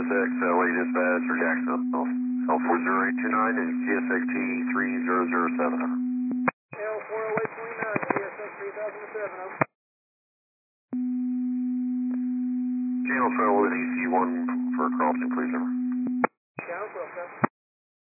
CSX, LA dispatch for Jacksonville. L40829 and CSXT 3007. L40829, CSX 3007, over. Channel travel with EC1 for crossing, please, over.